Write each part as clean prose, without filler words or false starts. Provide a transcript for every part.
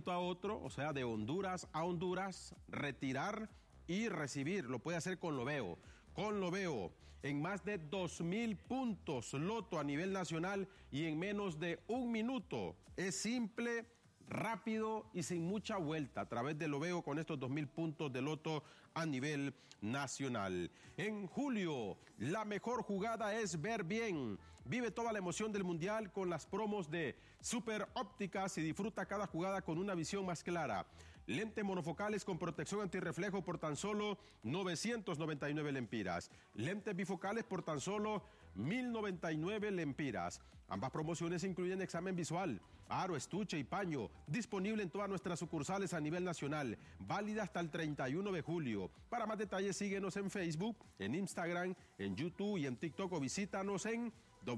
punto a otro, o sea, de Honduras a Honduras, retirar y recibir. Lo puede hacer con Loveo. Con Loveo, en más de 2,000 puntos loto a nivel nacional y en menos de un minuto. Es simple, rápido y sin mucha vuelta a través de Loveo con estos 2,000 puntos de loto a nivel nacional. En julio, la mejor jugada es ver bien. Vive toda la emoción del Mundial con las promos de Super Ópticas y disfruta cada jugada con una visión más clara. Lentes monofocales con protección antirreflejo por tan solo 999 lempiras. Lentes bifocales por tan solo 1,099 lempiras. Ambas promociones incluyen examen visual, aro, estuche y paño. Disponible en todas nuestras sucursales a nivel nacional. Válida hasta el 31 de julio. Para más detalles síguenos en Facebook, en Instagram, en YouTube y en TikTok o visítanos en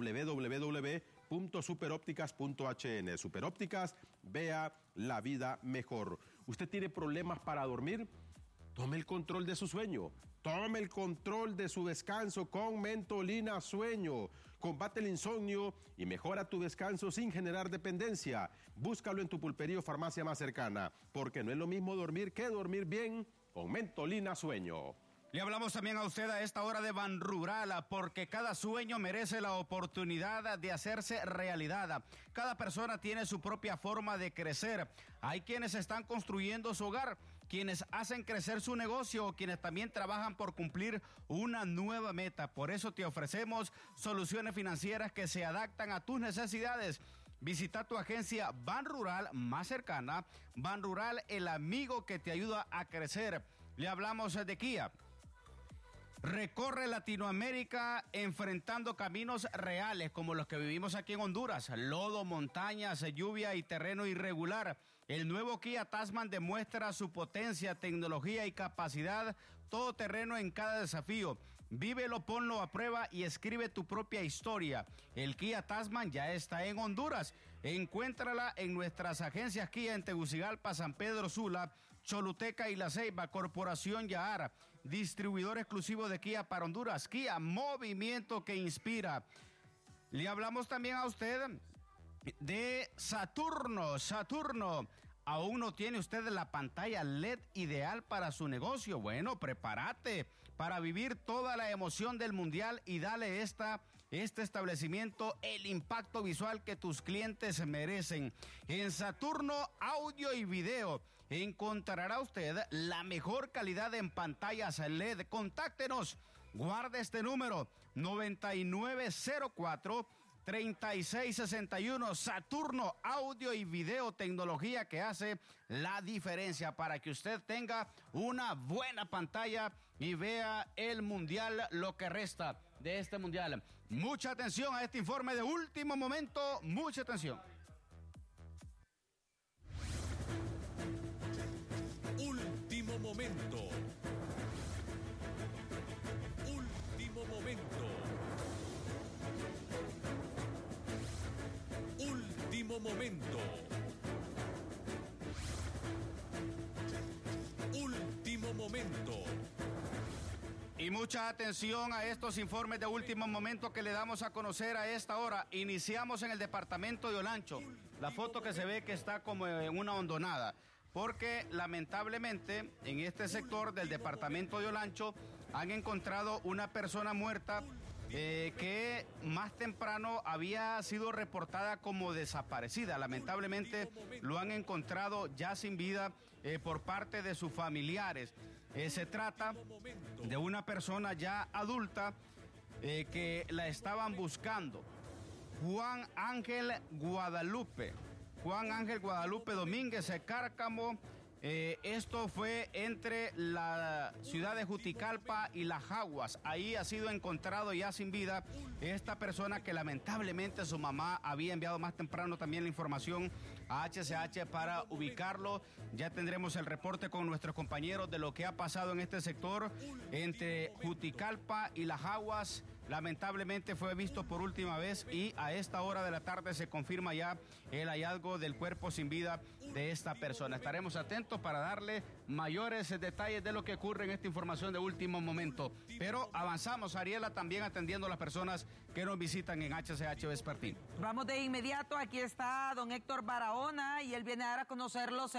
www.superopticas.hn. Superópticas, vea la vida mejor. ¿Usted tiene problemas para dormir? Tome el control de su sueño. Tome el control de su descanso con Mentolina Sueño. Combate el insomnio y mejora tu descanso sin generar dependencia. Búscalo en tu pulpería o farmacia más cercana, porque no es lo mismo dormir que dormir bien con Mentolina Sueño. Le hablamos también a usted a esta hora de Banrural, porque cada sueño merece la oportunidad de hacerse realidad. Cada persona tiene su propia forma de crecer. Hay quienes están construyendo su hogar, quienes hacen crecer su negocio, quienes también trabajan por cumplir una nueva meta. Por eso te ofrecemos soluciones financieras que se adaptan a tus necesidades. Visita tu agencia Banrural más cercana. Banrural, el amigo que te ayuda a crecer. Le hablamos de Kia. Recorre Latinoamérica enfrentando caminos reales como los que vivimos aquí en Honduras. Lodo, montañas, lluvia y terreno irregular. El nuevo Kia Tasman demuestra su potencia, tecnología y capacidad todoterreno en cada desafío. Vívelo, ponlo a prueba y escribe tu propia historia. El Kia Tasman ya está en Honduras. Encuéntrala en nuestras agencias Kia en Tegucigalpa, San Pedro Sula, Choluteca y La Ceiba. Corporación Yahar, distribuidor exclusivo de Kia para Honduras. Kia, movimiento que inspira. Le hablamos también a usted de Saturno. ¿Aún no tiene usted la pantalla LED ideal para su negocio? Bueno, prepárate para vivir toda la emoción del Mundial y dale este establecimiento el impacto visual que tus clientes merecen. En Saturno Audio y Video encontrará usted la mejor calidad en pantallas LED. Contáctenos, guarde este número, 9904-3661. Saturno Audio y Video, tecnología que hace la diferencia para que usted tenga una buena pantalla y vea el Mundial, lo que resta de este Mundial. Mucha atención a este informe de último momento, mucha atención. Último momento. Último momento. Último momento. Último momento. Y mucha atención a estos informes de último momento que le damos a conocer a esta hora. Iniciamos en el departamento de Olancho. La foto que se ve que está como en una hondonada, porque lamentablemente en este sector del departamento de Olancho han encontrado una persona muerta que más temprano había sido reportada como desaparecida. Lamentablemente lo han encontrado ya sin vida por parte de sus familiares. Se trata de una persona ya adulta que la estaban buscando. Juan Ángel Guadalupe Domínguez Cárcamo. Esto fue entre la ciudad de Juticalpa y Las Jaguas. Ahí ha sido encontrado ya sin vida esta persona que lamentablemente su mamá había enviado más temprano también la información a HCH para ubicarlo. Ya tendremos el reporte con nuestros compañeros de lo que ha pasado en este sector entre Juticalpa y Las Jaguas. Lamentablemente fue visto por última vez y a esta hora de la tarde se confirma ya el hallazgo del cuerpo sin vida de esta persona. Estaremos atentos para darle mayores detalles de lo que ocurre en esta información de último momento. Pero avanzamos, Ariela, también atendiendo a las personas que nos visitan en HCH Vespertino. Vamos de inmediato, aquí está don Héctor Barahona y él viene a dar a conocer los